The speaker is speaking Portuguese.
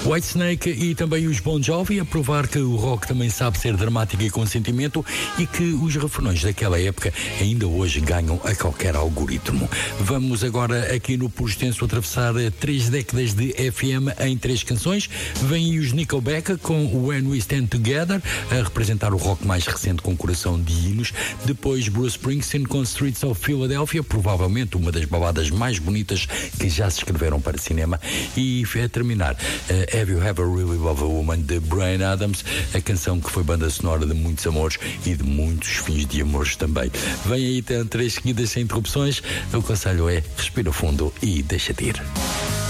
Whitesnake e também os Bon Jovi a provar que o rock também sabe ser dramático e com sentimento e que os refrões daquela época ainda hoje ganham a qualquer algoritmo. Vamos agora aqui no Por Extenso atravessar 3 décadas de FM em 3 canções. Vêm aí os Nickelback com When We Stand Together a representar o rock mais recente com coração de hinos. Depois Bruce Springsteen com Streets of Philadelphia, provavelmente uma das baladas mais bonitas que já se escreveram para cinema. E a terminar Have You Ever Really Loved a Woman de Bryan Adams, a canção que foi banda sonora de muitos amores e de muitos fins de amores também. Vem aí 3 seguidas sem interrupções. O conselho é respira fundo e deixa-te ir.